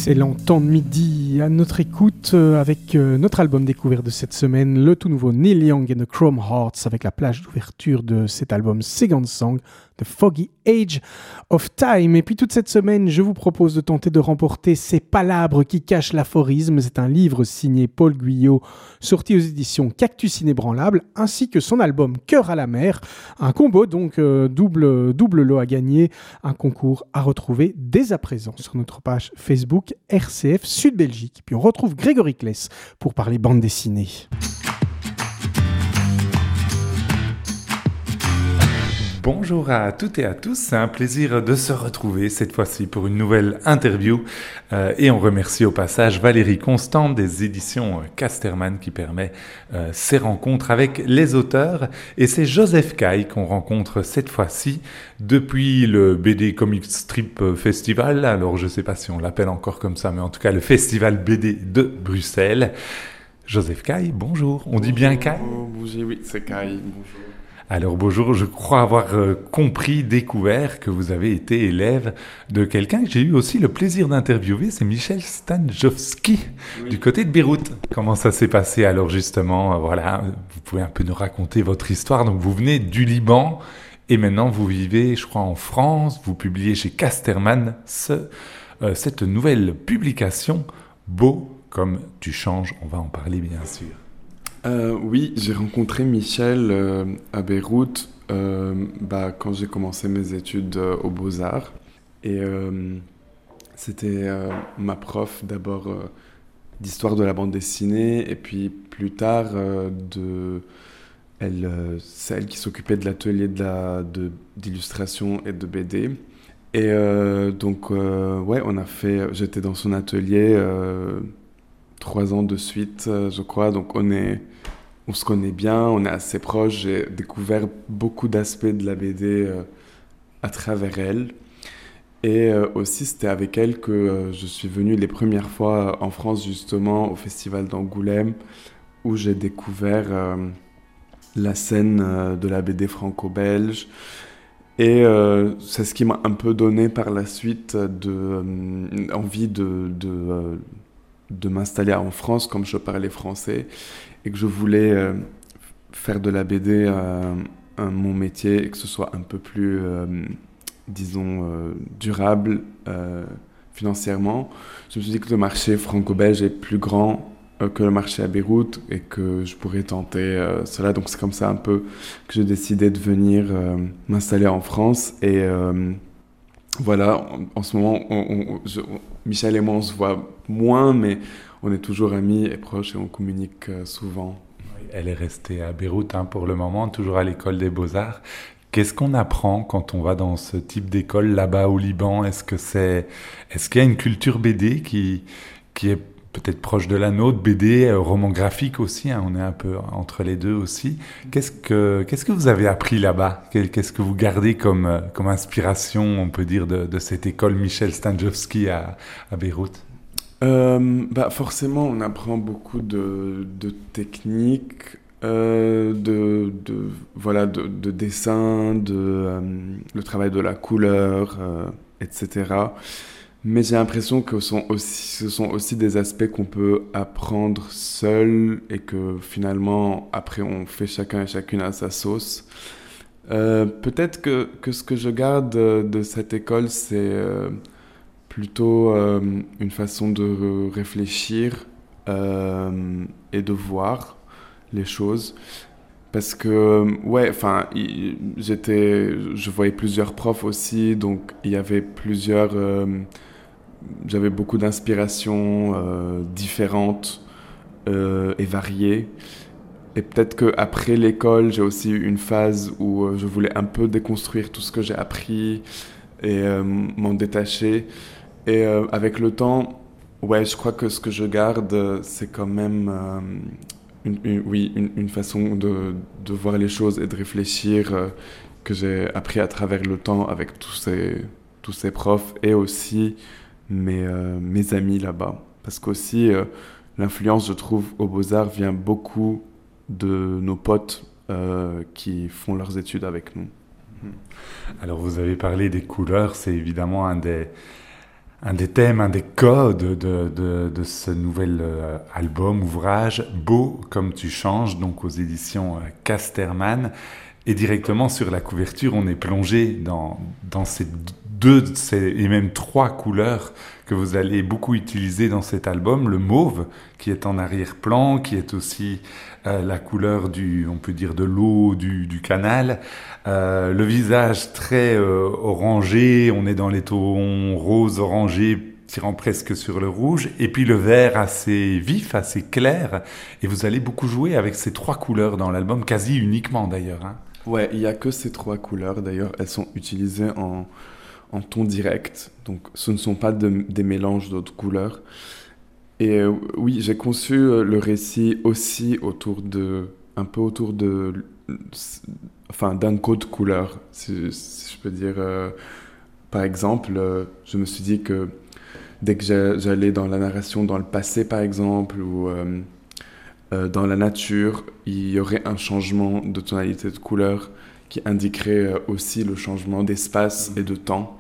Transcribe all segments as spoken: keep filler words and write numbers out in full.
Excellent temps de midi à notre écoute euh, avec euh, notre album découvert de cette semaine, le tout nouveau Neil Young and the Chrome Hearts, avec la plage d'ouverture de cet album Second Song, The Foggy Age of Time. Et puis toute cette semaine, je vous propose de tenter de remporter Ces palabres qui cachent l'aphorisme. C'est un livre signé Paul Guyot, sorti aux éditions Cactus Inébranlable, ainsi que son album Cœur à la mer. Un combo, donc euh, double, double lot à gagner, un concours à retrouver dès à présent sur notre page Facebook R C F Sud Belgique. Puis on retrouve Grégory Kless pour parler bande dessinée. Bonjour à toutes et à tous, c'est un plaisir de se retrouver cette fois-ci pour une nouvelle interview euh, et on remercie au passage Valérie Constant des éditions Casterman qui permet euh, ces rencontres avec les auteurs, et c'est Joseph Caille qu'on rencontre cette fois-ci depuis le B D Comic Strip Festival. Alors je ne sais pas si on l'appelle encore comme ça, mais en tout cas le Festival B D de Bruxelles. Joseph Caille, bonjour, on dit bien Caille ? Bonjour, oui, c'est Caille, bonjour. Alors bonjour, je crois avoir euh, compris, découvert que vous avez été élève de quelqu'un que j'ai eu aussi le plaisir d'interviewer, c'est Michel Stanjowski, oui, du côté de Beyrouth. Comment ça s'est passé alors justement ? Voilà, vous pouvez un peu nous raconter votre histoire. Donc vous venez du Liban et maintenant vous vivez, je crois, en France. Vous publiez chez Casterman ce, euh, cette nouvelle publication, Beau comme tu changes. On va en parler bien sûr. Euh, oui, j'ai rencontré Michel euh, à Beyrouth euh, bah, quand j'ai commencé mes études euh, aux Beaux-Arts. Et euh, c'était euh, ma prof d'abord euh, d'histoire de la bande dessinée, et puis plus tard, euh, de... elle, euh, c'est elle qui s'occupait de l'atelier de la, de, d'illustration et de B D. Et euh, donc, euh, ouais, on a fait... J'étais dans son atelier... Euh, trois ans de suite, je crois. Donc on est, on se connaît bien, on est assez proches. J'ai découvert beaucoup d'aspects de la B D euh, à travers elle. Et euh, aussi, c'était avec elle que euh, je suis venu les premières fois en France, justement, au Festival d'Angoulême, où j'ai découvert euh, la scène euh, de la B D franco-belge. Et euh, c'est ce qui m'a un peu donné par la suite de, euh, envie de... de euh, de m'installer en France, comme je parlais français, et que je voulais euh, faire de la B D euh, un, mon métier, et que ce soit un peu plus, euh, disons, euh, durable euh, financièrement. Je me suis dit que le marché franco-belge est plus grand euh, que le marché à Beyrouth, et que je pourrais tenter euh, cela. Donc c'est comme ça un peu que j'ai décidé de venir euh, m'installer en France. Et euh, voilà, en, en ce moment, on, on, je, on, Michel et moi, on se voit moins, mais on est toujours amis et proches et on communique euh, souvent. Elle est restée à Beyrouth hein, pour le moment, toujours à l'école des Beaux-Arts. Qu'est-ce qu'on apprend quand on va dans ce type d'école là-bas au Liban ? Est-ce que c'est, est-ce qu'il y a une culture B D qui, qui est peut-être proche de la nôtre, B D, euh, roman graphique aussi, hein, on est un peu entre les deux aussi. Qu'est-ce que, qu'est-ce que vous avez appris là-bas ? Qu'est-ce que vous gardez comme, comme inspiration, on peut dire, de, de cette école Michel Stanjowski à, à Beyrouth ? euh, bah forcément, on apprend beaucoup de, de techniques, euh, de, de, voilà, de, de dessin, de, euh, le travail de la couleur, euh, et cetera. Mais j'ai l'impression que ce sont aussi, ce sont aussi des aspects qu'on peut apprendre seul, et que finalement, après, on fait chacun et chacune à sa sauce. Euh, peut-être que, que ce que je garde de, de cette école, c'est euh, plutôt euh, une façon de réfléchir euh, et de voir les choses. Parce que, ouais, enfin, j'étais, je voyais plusieurs profs aussi, donc il y avait plusieurs... Euh, j'avais beaucoup d'inspirations euh, différentes euh, et variées. Et peut-être qu'après l'école, j'ai aussi eu une phase où euh, je voulais un peu déconstruire tout ce que j'ai appris et euh, m'en détacher. Et euh, avec le temps, ouais, je crois que ce que je garde, c'est quand même... Euh, Une, une, oui, une, une façon de, de voir les choses et de réfléchir euh, que j'ai appris à travers le temps avec tous ces, tous ces profs, et aussi mes, euh, mes amis là-bas. Parce qu'aussi, euh, l'influence, je trouve, aux Beaux-Arts vient beaucoup de nos potes euh, qui font leurs études avec nous. Alors, vous avez parlé des couleurs, c'est évidemment un des... un des thèmes, un des codes de, de, de ce nouvel euh, album, ouvrage, Beau comme tu changes, donc aux éditions euh, Casterman. Et directement sur la couverture, on est plongé dans, dans ces deux ces, et même trois couleurs que vous allez beaucoup utiliser dans cet album. Le mauve, qui est en arrière-plan, qui est aussi euh, la couleur du, on peut dire, de l'eau du, du canal. Euh, le visage très euh, orangé, on est dans les tons rose orangé, tirant presque sur le rouge, et puis le vert assez vif, assez clair. Et vous allez beaucoup jouer avec ces trois couleurs dans l'album, quasi uniquement d'ailleurs, hein. Ouais, il n'y a que ces trois couleurs. D'ailleurs, elles sont utilisées en, en ton direct. Donc, ce ne sont pas de, des mélanges d'autres couleurs. Et euh, oui, j'ai conçu euh, le récit aussi autour de... un peu autour de... enfin, d'un code couleur, si, si je peux dire. Euh, par exemple, euh, je me suis dit que dès que j'allais dans la narration, dans le passé, par exemple, ou... Euh, Euh, dans la nature, il y aurait un changement de tonalité de couleur qui indiquerait euh, aussi le changement d'espace et de temps.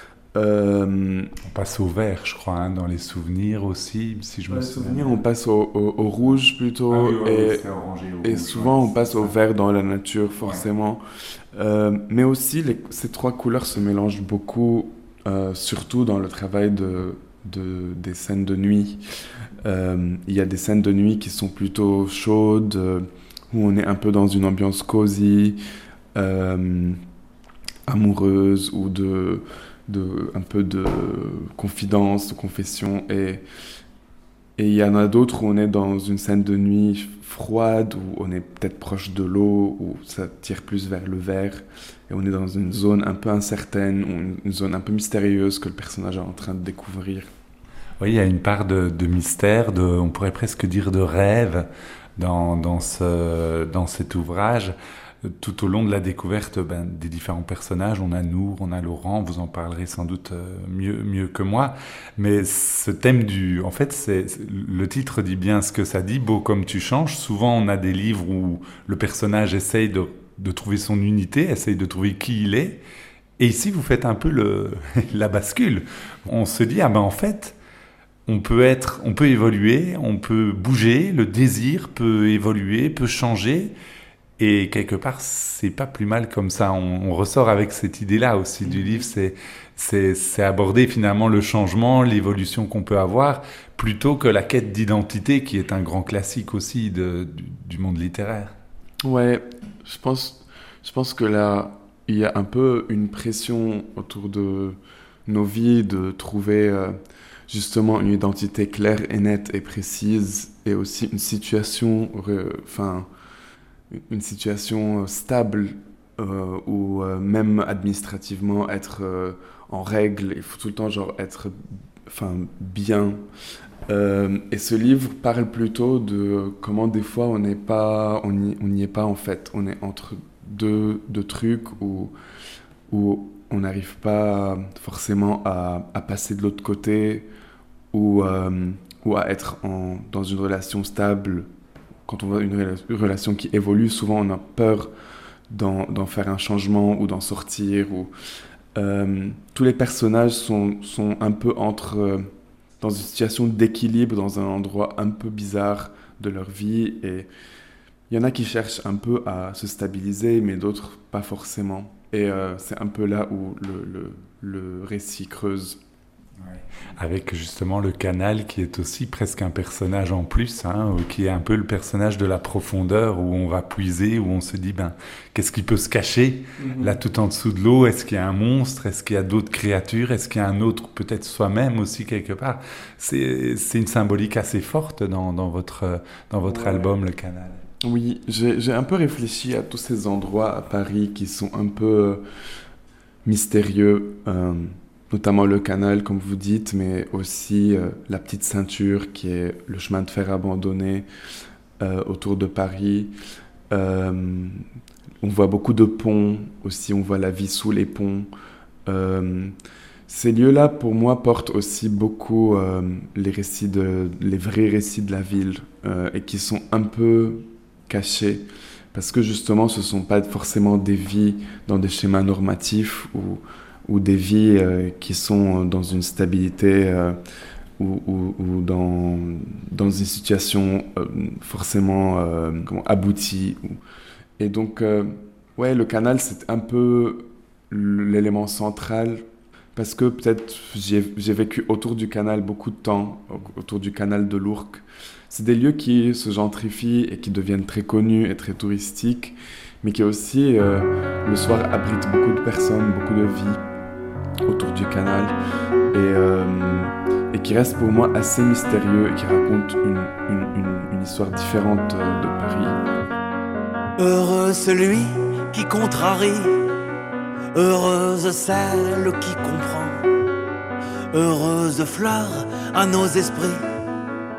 Euh... On passe au vert, je crois, hein, dans les souvenirs aussi, si je dans me les souviens. souvenirs, on passe au, au, au rouge plutôt, ah oui, ouais, et, ouais, orangé, au et rouge, souvent ouais, on passe au vert dans la nature, forcément. Ouais. Euh, mais aussi, les, ces trois couleurs se mélangent beaucoup, euh, surtout dans le travail de, de, des scènes de nuit. Euh, il y a des scènes de nuit qui sont plutôt chaudes, euh, où on est un peu dans une ambiance cosy, euh, amoureuse, ou de, de, un peu de confidence, de confession. Et, et il y en a d'autres où on est dans une scène de nuit froide, où on est peut-être proche de l'eau, où ça tire plus vers le vert. Et on est dans une zone un peu incertaine, ou une, une zone un peu mystérieuse que le personnage est en train de découvrir. Oui, il y a une part de, de mystère, de, on pourrait presque dire de rêve dans, dans, ce, dans cet ouvrage. Tout au long de la découverte ben, des différents personnages, on a Nour, on a Laurent, vous en parlerez sans doute mieux, mieux que moi. Mais ce thème du... En fait, c'est, le titre dit bien ce que ça dit, Beau comme tu changes. Souvent, on a des livres où le personnage essaye de, de trouver son unité, essaye de trouver qui il est. Et ici, vous faites un peu le, la bascule. On se dit, ah ben en fait... On peut être, on peut évoluer, on peut bouger, le désir peut évoluer, peut changer, et quelque part, c'est pas plus mal comme ça. On, on ressort avec cette idée-là aussi du livre, c'est, c'est, c'est aborder finalement le changement, l'évolution qu'on peut avoir, plutôt que la quête d'identité, qui est un grand classique aussi de, du, du monde littéraire. Ouais, je pense, je pense que là, il y a un peu une pression autour de nos vies de trouver... Euh, justement une identité claire et nette et précise, et aussi une situation, enfin, une situation stable, euh, ou euh, même administrativement être euh, en règle. Il faut tout le temps genre être, enfin, bien. Euh, et ce livre parle plutôt de comment des fois on n'est pas, on n'y on n'y est pas en fait. On est entre deux, deux trucs où, où on n'arrive pas forcément à, à passer de l'autre côté, ou, euh, ou à être en, dans une relation stable. Quand on voit une, rela- une relation qui évolue, souvent on a peur d'en, d'en faire un changement ou d'en sortir. Ou, euh, tous les personnages sont, sont un peu entre, euh, dans une situation d'équilibre, dans un endroit un peu bizarre de leur vie. Et il y en a qui cherchent un peu à se stabiliser, mais d'autres pas forcément. Et euh, c'est un peu là où le, le, le récit creuse. Ouais. Avec justement le canal qui est aussi presque un personnage en plus, hein, qui est un peu le personnage de la profondeur, où on va puiser, où on se dit ben, qu'est-ce qui peut se cacher mm-hmm. là tout en dessous de l'eau? Est-ce qu'il y a un monstre? Est-ce qu'il y a d'autres créatures? Est-ce qu'il y a un autre, peut-être soi-même aussi quelque part? C'est, c'est une symbolique assez forte dans, dans votre, dans votre ouais. album, Le Canal. Oui, j'ai, j'ai un peu réfléchi à tous ces endroits à Paris qui sont un peu euh, mystérieux, euh, notamment le canal, comme vous dites, mais aussi euh, la petite ceinture qui est le chemin de fer abandonné euh, autour de Paris. Euh, on voit beaucoup de ponts aussi, on voit la vie sous les ponts. Euh, ces lieux-là, pour moi, portent aussi beaucoup euh, les récits de, les vrais récits de la ville euh, et qui sont un peu cachés parce que justement, ce ne sont pas forcément des vies dans des schémas normatifs où ou des vies euh, qui sont dans une stabilité euh, ou, ou, ou dans, dans une situation euh, forcément euh, comment, aboutie. Et donc, euh, ouais, le canal, c'est un peu l'élément central parce que peut-être j'ai, j'ai vécu autour du canal beaucoup de temps, autour du canal de l'Ourcq. C'est des lieux qui se gentrifient et qui deviennent très connus et très touristiques, mais qui aussi, euh, le soir, abritent beaucoup de personnes, beaucoup de vies autour du canal, et, euh, et qui restent pour moi assez mystérieux et qui racontent une, une, une, une histoire différente de Paris. Heureux celui qui contrarie, heureuse celle qui comprend, heureuse fleur à nos esprits,